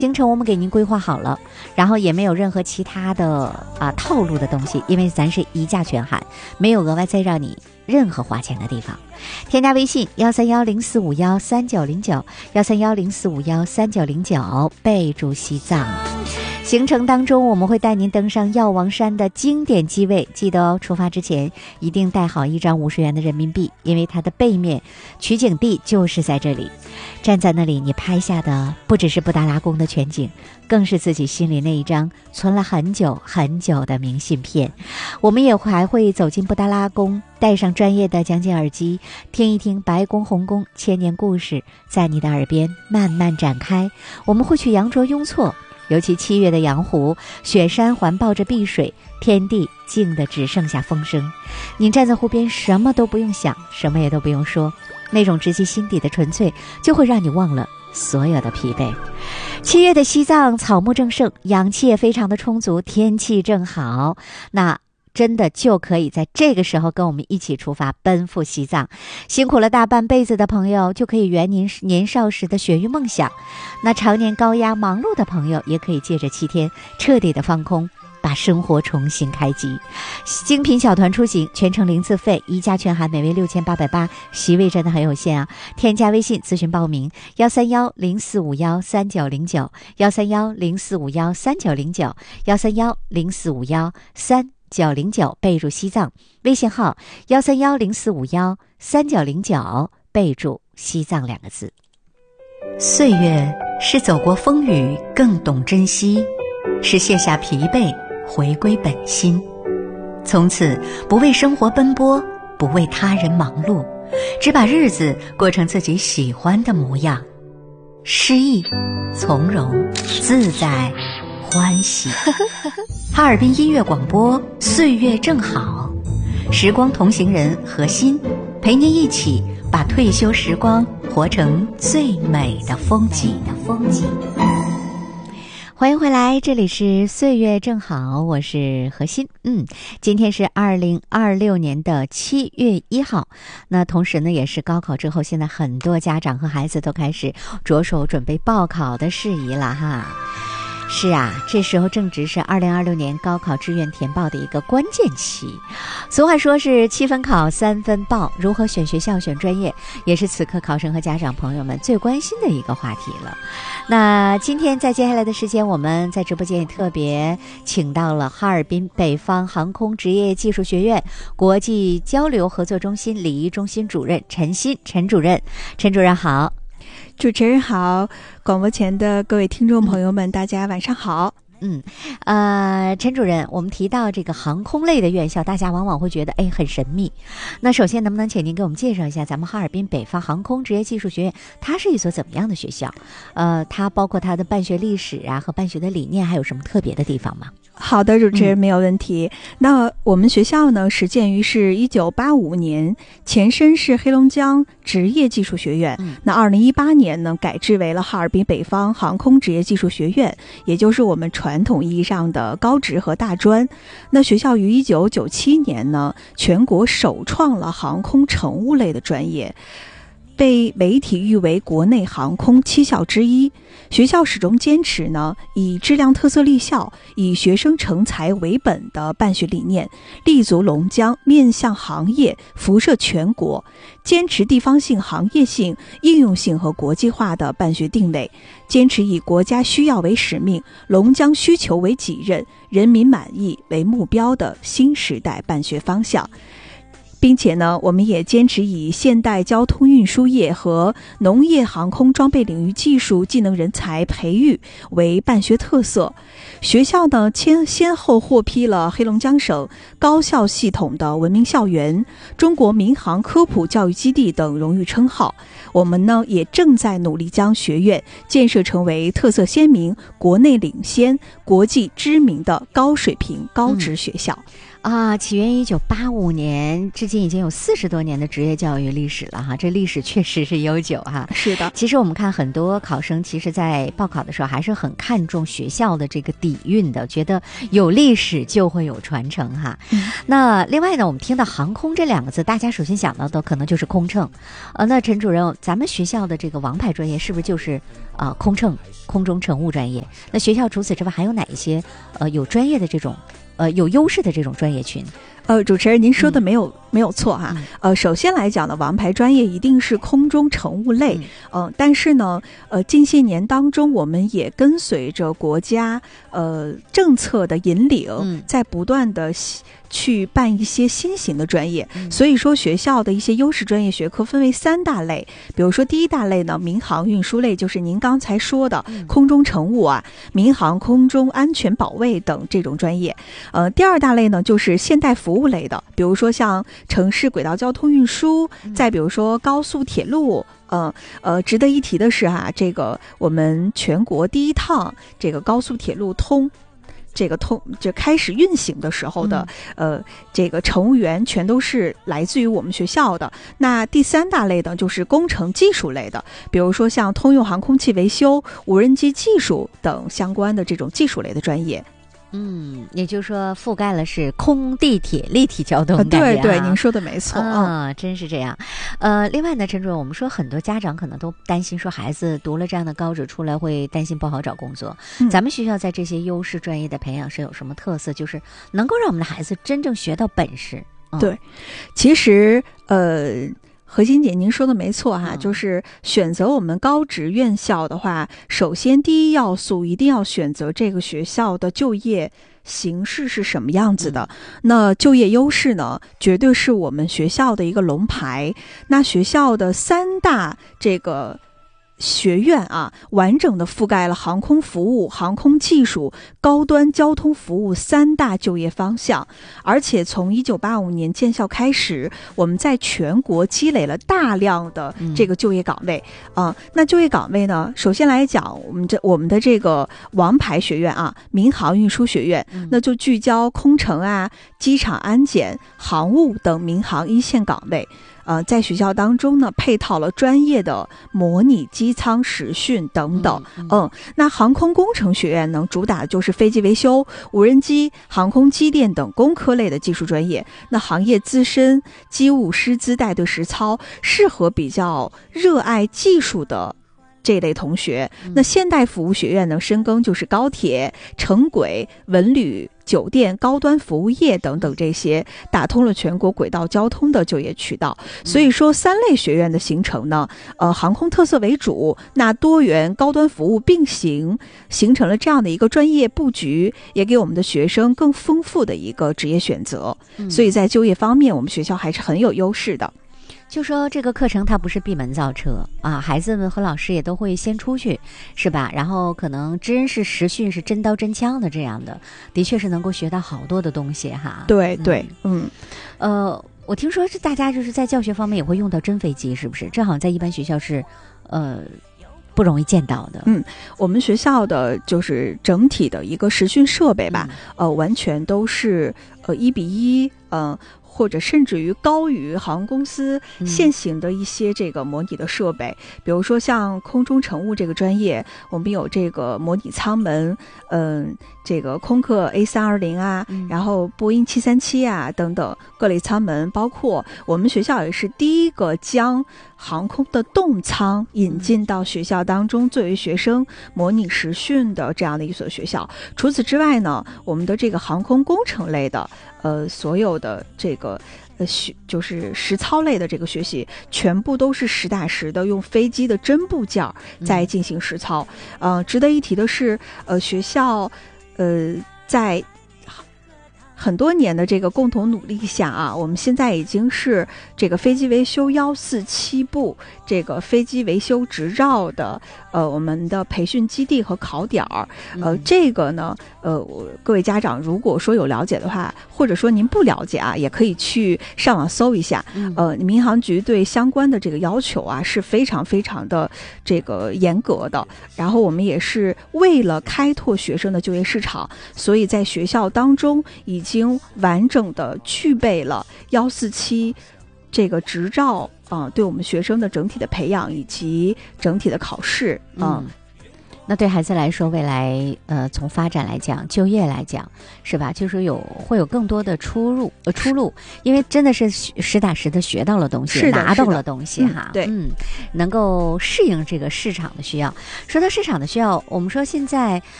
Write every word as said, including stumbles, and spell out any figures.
行程我们给您规划好了，然后也没有任何其他的啊套路的东西，因为咱是一价全含，没有额外再让你任何花钱的地方。添加微信幺三幺零四五幺三九零九幺三幺零四五幺三九零九，备注西藏。行程当中我们会带您登上药王山的经典机位，记得哦，出发之前一定带好一张五十元的人民币，因为它的背面取景地就是在这里。站在那里，你拍下的不只是布达拉宫的全景，更是自己心里那一张存了很久很久的明信片。我们也还会走进布达拉宫，戴上专业的讲解耳机，听一听白宫红宫千年故事在你的耳边慢慢展开。我们会去羊卓雍措，尤其七月的羊湖，雪山环抱着碧水，天地静得只剩下风声。你站在湖边，什么都不用想，什么也都不用说，那种直击心底的纯粹，就会让你忘了所有的疲惫。七月的西藏草木正盛，氧气也非常的充足，天气正好，那真的就可以在这个时候跟我们一起出发，奔赴西藏。辛苦了大半辈子的朋友，就可以圆您年少时的雪域梦想。那常年高压忙碌的朋友，也可以借着七天彻底的放空，把生活重新开机。精品小团出行，全程零自费，一价全含，每位六千八百八，席位真的很有限啊！添加微信咨询报名幺三幺零四五幺三九零九幺三幺零四五幺三九零九幺三幺零四五幺三九零九，备注西藏。微信号幺三幺零四五幺三九零九，备注西藏两个字。岁月是走过风雨更懂珍惜，是卸下疲惫回归本心，从此不为生活奔波，不为他人忙碌，只把日子过成自己喜欢的模样，诗意从容自在欢喜。哈尔滨音乐广播，岁月正好，时光同行人何欣陪您一起把退休时光活成最美的风景的风景。欢迎回来，这里是岁月正好，我是何欣。嗯，今天是二零二六年的七月一号，那同时呢，也是高考之后，现在很多家长和孩子都开始着手准备报考的事宜了哈。是啊，这时候正值是二零二六年高考志愿填报的一个关键期。俗话说是七分考三分报，如何选学校选专业，也是此刻考生和家长朋友们最关心的一个话题了。那今天在接下来的时间，我们在直播间也特别请到了哈尔滨北方航空职业技术学院国际交流合作中心礼仪中心主任陈欣陈主任。陈主任好。 主持人好，广播前的各位听众朋友们、嗯、大家晚上好。 嗯，呃，陈主任，我们提到这个航空类的院校，大家往往会觉得哎很神秘。那首先能不能请您给我们介绍一下咱们哈尔滨北方航空职业技术学院，它是一所怎么样的学校？呃，它包括它的办学历史啊和办学的理念，还有什么特别的地方吗？ 好的，主持人没有问题、嗯、那我们学校呢始建于是一九八五年，前身是黑龙江职业技术学院、嗯、那二零一八年呢改制为了哈尔滨北方航空职业技术学院，也就是我们传统意义上的高职和大专。那学校于一九九七年呢全国首创了航空乘务类的专业，被媒体誉为国内航空七校之一。学校始终坚持呢以质量特色立校，以学生成才为本的办学理念，立足龙江，面向行业，辐射全国，坚持地方性、行业性、应用性和国际化的办学定位，坚持以国家需要为使命，龙江需求为己任，人民满意为目标的新时代办学方向。并且呢，我们也坚持以现代交通运输业和农业航空装备领域技术技能人才培育为办学特色。学校呢，先先后获批了黑龙江省高校系统的文明校园、中国民航科普教育基地等荣誉称号。我们呢，也正在努力将学院建设成为特色鲜明、国内领先、国际知名的高水平高职学校。 嗯啊，起源一九八五年，至今已经有四十多年的职业教育历史了哈，这历史确实是悠久哈。 是的， 其实我们看很多考生，其实在报考的时候还是很看重学校的这个底蕴的，觉得有历史就会有传承哈。嗯、那另外呢，我们听到航空这两个字，大家首先想到的可能就是空乘。呃，那陈主任，咱们学校的这个王牌专业是不是就是啊、呃、空乘、空中乘务专业？那学校除此之外还有哪一些呃有专业的这种？呃，有优势的这种专业群， 呃，主持人您说的没有、嗯、没有错哈。 嗯、 呃，首先来讲呢，王牌专业一定是空中乘务类，嗯、呃，但是呢，呃，近些年当中，我们也跟随着国家呃政策的引领， 嗯、 在不断的去办一些新型的专业，嗯、所以说学校的一些优势专业学科分为三大类。比如说第一大类呢，民航运输类，就是您刚才说的空中乘务啊、民航空中安全保卫等这种专业。呃，第二大类呢，就是现代服务类的，比如说像城市轨道交通运输，再比如说高速铁路。呃呃，值得一提的是哈、啊，这个我们全国第一趟这个高速铁路通。这个通就开始运行的时候的、嗯、呃，这个乘务员全都是来自于我们学校的。那第三大类呢，就是工程技术类的，比如说像通用航空器维修、无人机技术等相关的这种技术类的专业。 嗯，也就是说覆盖了是空地铁立体交通、啊、 对对，您说的没错啊、嗯，真是这样。呃，另外呢，陈主任，我们说很多家长可能都担心说孩子读了这样的高职出来会担心不好找工作、嗯、咱们学校在这些优势专业的培养是有什么特色，就是能够让我们的孩子真正学到本事、 嗯、对，其实呃何欣姐，您说的没错哈，就是选择我们高职院校的话，首先第一要素一定要选择这个学校的就业形势是什么样子的。那就业优势呢，绝对是我们学校的一个龙牌。那学校的三大这个学院啊，完整的覆盖了航空服务、航空技术、高端交通服务三大就业方向。而且从一九八五年建校开始，我们在全国积累了大量的这个就业岗位啊、嗯呃。那就业岗位呢，首先来讲，我们这我们的这个王牌学院啊，民航运输学院，那就聚焦空乘啊、机场安检、航务等民航一线岗位。呃，在学校当中呢，配套了专业的模拟机舱实训等等。嗯, 嗯, 嗯，那航空工程学院呢，主打的就是飞机维修、无人机、航空机电等工科类的技术专业。那行业资深、机务师资带队实操，适合比较热爱技术的这类同学。那现代服务学院呢，深耕就是高铁、城轨、文旅、酒店、高端服务业等等，这些打通了全国轨道交通的就业渠道。所以说三类学院的形成呢，呃，航空特色为主，那多元高端服务并行，形成了这样的一个专业布局，也给我们的学生更丰富的一个职业选择。所以在就业方面，我们学校还是很有优势的。 就说这个课程它不是闭门造车啊，孩子们和老师也都会先出去，是吧？然后可能真是实训是真刀真枪的这样的，的确是能够学到好多的东西哈。 对对，嗯， 呃，我听说是大家就是在教学方面也会用到真飞机，是不是？这好像在一般学校是，呃。不容易见到的。 嗯，我们学校的就是整体的一个实训设备吧，嗯、呃，完全都是呃一比一，嗯、呃。或者甚至于高于航空公司现行的一些这个模拟的设备、嗯、比如说像空中乘务这个专业，我们有这个模拟舱门，嗯、呃，这个空客 A 三二零 啊、嗯、然后波音七三七啊等等各类舱门，包括我们学校也是第一个将航空的动舱引进到学校当中作为学生模拟实训的这样的一所学校。除此之外呢，我们的这个航空工程类的呃，所有的这个呃学就是实操类的这个学习，全部都是实打实的用飞机的真部件在进行实操。嗯、呃，值得一提的是，呃，学校呃在很多年的这个共同努力下啊，我们现在已经是这个飞机维修幺四七部这个飞机维修执照的呃我们的培训基地和考点儿。呃，这个呢，呃，各位家长如果说有了解的话，或者说您不了解啊，也可以去上网搜一下。呃，民航局对相关的这个要求啊是非常非常的这个严格的。然后我们也是为了开拓学生的就业市场，所以在学校当中已经完整的具备了幺四七这个执照啊、呃，对我们学生的整体的培养以及整体的考试啊。 嗯，那对孩子来说，未来呃从发展来讲，就业来讲，是吧？就是有会有更多的出入呃出路，因为真的是实打实的学到了东西，拿到了东西哈。 嗯、对， 嗯，能够适应这个市场的需要。说到市场的需要，我们说现在